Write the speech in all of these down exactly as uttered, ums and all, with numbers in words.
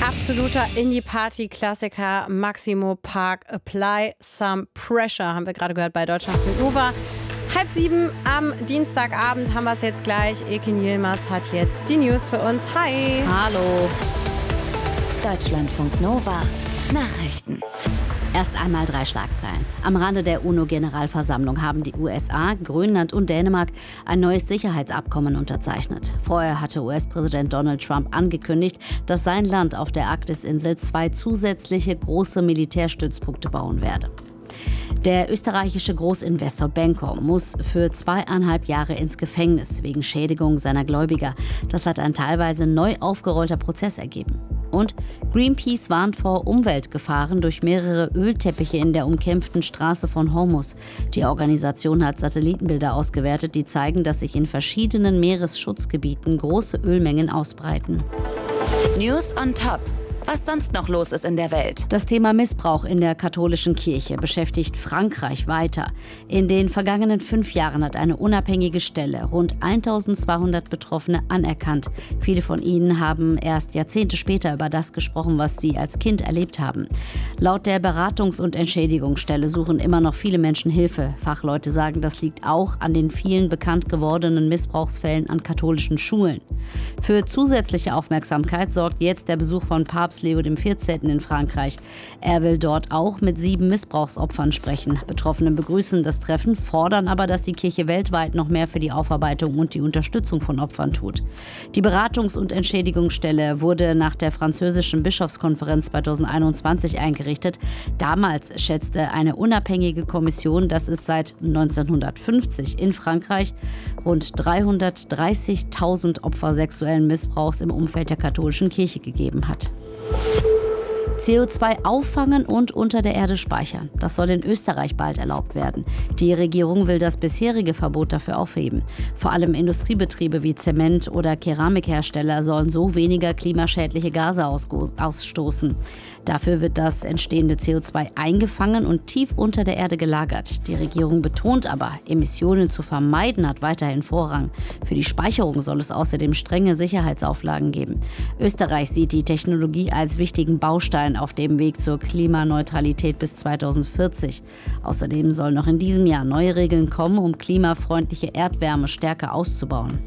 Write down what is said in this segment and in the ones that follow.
Absoluter Indie-Party-Klassiker, Maximo Park, Apply Some Pressure, haben wir gerade gehört bei Deutschlandfunk Nova. Halb sieben am Dienstagabend haben wir es jetzt gleich. Ekin Yilmaz hat jetzt die News für uns. Hi! Hallo! Deutschlandfunk Nova Nachrichten. Erst einmal drei Schlagzeilen. Am Rande der UNO-Generalversammlung haben die U S A, Grönland und Dänemark ein neues Sicherheitsabkommen unterzeichnet. Vorher hatte U S-Präsident Donald Trump angekündigt, dass sein Land auf der Arktis-Insel zwei zusätzliche große Militärstützpunkte bauen werde. Der österreichische Großinvestor Benko muss für zweieinhalb Jahre ins Gefängnis wegen Schädigung seiner Gläubiger. Das hat ein teilweise neu aufgerollter Prozess ergeben. Und Greenpeace warnt vor Umweltgefahren durch mehrere Ölteppiche in der umkämpften Straße von Hormuz. Die Organisation hat Satellitenbilder ausgewertet, die zeigen, dass sich in verschiedenen Meeresschutzgebieten große Ölmengen ausbreiten. News on Top. Was sonst noch los ist in der Welt. Das Thema Missbrauch in der katholischen Kirche beschäftigt Frankreich weiter. In den vergangenen fünf Jahren hat eine unabhängige Stelle rund eintausendzweihundert Betroffene anerkannt. Viele von ihnen haben erst Jahrzehnte später über das gesprochen, was sie als Kind erlebt haben. Laut der Beratungs- und Entschädigungsstelle suchen immer noch viele Menschen Hilfe. Fachleute sagen, das liegt auch an den vielen bekannt gewordenen Missbrauchsfällen an katholischen Schulen. Für zusätzliche Aufmerksamkeit sorgt jetzt der Besuch von Papst Leo der vierzehnte. in Frankreich. Er will dort auch mit sieben Missbrauchsopfern sprechen. Betroffene begrüßen das Treffen, fordern aber, dass die Kirche weltweit noch mehr für die Aufarbeitung und die Unterstützung von Opfern tut. Die Beratungs- und Entschädigungsstelle wurde nach der französischen Bischofskonferenz zweitausendeinundzwanzig eingerichtet. Damals schätzte eine unabhängige Kommission, dass es seit neunzehnhundertfünfzig in Frankreich rund dreihundertdreißigtausend Opfer sexuellen Missbrauchs im Umfeld der katholischen Kirche gegeben hat. C O zwei auffangen und unter der Erde speichern. Das soll in Österreich bald erlaubt werden. Die Regierung will das bisherige Verbot dafür aufheben. Vor allem Industriebetriebe wie Zement- oder Keramikhersteller sollen so weniger klimaschädliche Gase ausstoßen. Dafür wird das entstehende C O zwei eingefangen und tief unter der Erde gelagert. Die Regierung betont aber, Emissionen zu vermeiden hat weiterhin Vorrang. Für die Speicherung soll es außerdem strenge Sicherheitsauflagen geben. Österreich sieht die Technologie als wichtigen Baustein auf dem Weg zur Klimaneutralität bis zweitausendvierzig. Außerdem sollen noch in diesem Jahr neue Regeln kommen, um klimafreundliche Erdwärme stärker auszubauen.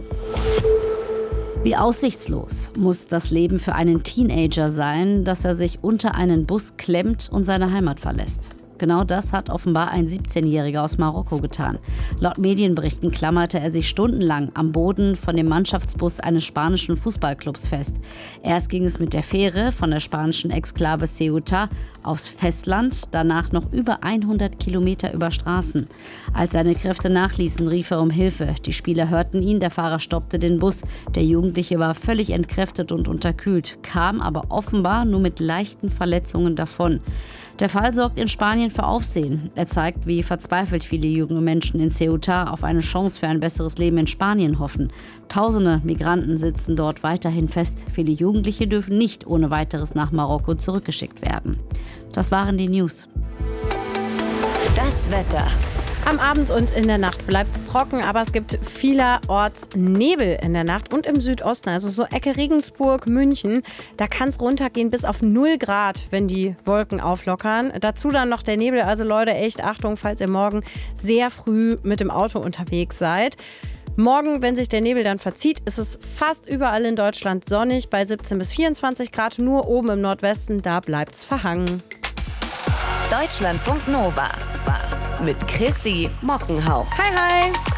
Wie aussichtslos muss das Leben für einen Teenager sein, dass er sich unter einen Bus klemmt und seine Heimat verlässt? Genau das hat offenbar ein siebzehnjähriger aus Marokko getan. Laut Medienberichten klammerte er sich stundenlang am Boden von dem Mannschaftsbus eines spanischen Fußballclubs fest. Erst ging es mit der Fähre von der spanischen Exklave Ceuta aufs Festland, danach noch über hundert Kilometer über Straßen. Als seine Kräfte nachließen, rief er um Hilfe. Die Spieler hörten ihn, der Fahrer stoppte den Bus. Der Jugendliche war völlig entkräftet und unterkühlt, kam aber offenbar nur mit leichten Verletzungen davon. Der Fall sorgt in Spanien für Aufsehen. Er zeigt, wie verzweifelt viele junge Menschen in Ceuta auf eine Chance für ein besseres Leben in Spanien hoffen. Tausende Migranten sitzen dort weiterhin fest. Viele Jugendliche dürfen nicht ohne weiteres nach Marokko zurückgeschickt werden. Das waren die News. Das Wetter. Am Abend und in der Nacht bleibt es trocken, aber es gibt vielerorts Nebel in der Nacht und im Südosten, also so Ecke Regensburg, München. Da kann es runtergehen bis auf null Grad, wenn die Wolken auflockern. Dazu dann noch der Nebel, also Leute, echt Achtung, falls ihr morgen sehr früh mit dem Auto unterwegs seid. Morgen, wenn sich der Nebel dann verzieht, ist es fast überall in Deutschland sonnig, bei siebzehn bis vierundzwanzig Grad, nur oben im Nordwesten, da bleibt es verhangen. Deutschlandfunk Nova mit Chrissy Mockenhaupt. Hi, hi!